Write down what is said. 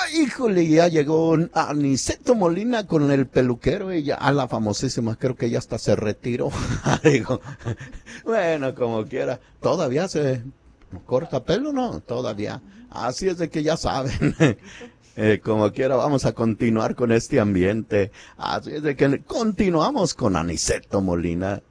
híjole, ya llegó Aniceto Molina con el peluquero y ya, la famosísima, creo que ya hasta se retiró. Digo, bueno, como quiera, todavía se corta pelo, ¿no? Todavía. Así es de que ya saben. Como quiera, vamos a continuar con este ambiente. Así es de que continuamos con Aniceto Molina.